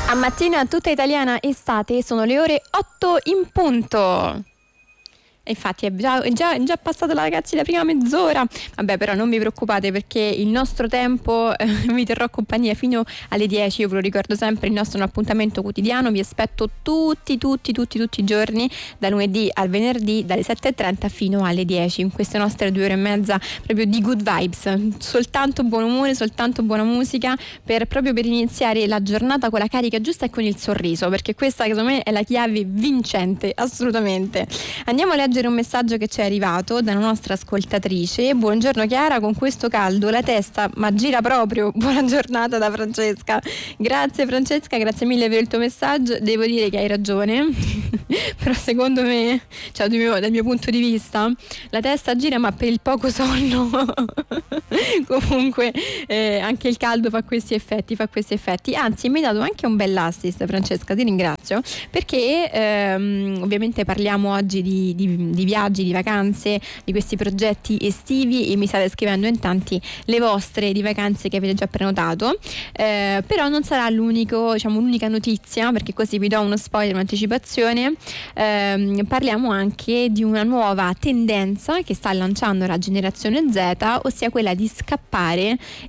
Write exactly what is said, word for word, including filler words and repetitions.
A mattina tutta italiana estate, sono le ore otto in punto. E infatti è già, è, già, è già passata la ragazzi la prima mezz'ora. Vabbè, però non vi preoccupate, perché il nostro tempo eh, vi terrò compagnia fino alle dieci. Io ve lo ricordo sempre, il nostro è un appuntamento quotidiano. Vi aspetto tutti, tutti, tutti, tutti i giorni, da lunedì al venerdì, dalle sette e trenta fino alle dieci, in queste nostre due ore e mezza proprio di good vibes, soltanto buon umore, soltanto buona musica, per proprio per iniziare la giornata con la carica giusta e con il sorriso, perché questa secondo me è la chiave vincente, assolutamente. Andiamo a leggere un messaggio che ci è arrivato da una nostra ascoltatrice. Buongiorno Chiara, con questo caldo la testa ma gira proprio. Buona giornata da Francesca. Grazie Francesca, grazie mille per il tuo messaggio. Devo dire che hai ragione però secondo me, cioè dal mio, dal mio punto di vista, la testa gira ma per il poco sonno comunque eh, anche il caldo fa questi effetti fa questi effetti anzi mi hai dato anche un bel assist, Francesca, ti ringrazio, perché ehm, ovviamente parliamo oggi di, di di viaggi, di vacanze, di questi progetti estivi, e mi state scrivendo in tanti le vostre di vacanze che avete già prenotato, eh, però non sarà l'unico, diciamo, l'unica notizia, perché così vi do uno spoiler, un'anticipazione. Eh, parliamo anche di una nuova tendenza che sta lanciando la generazione Z, ossia quella di scappare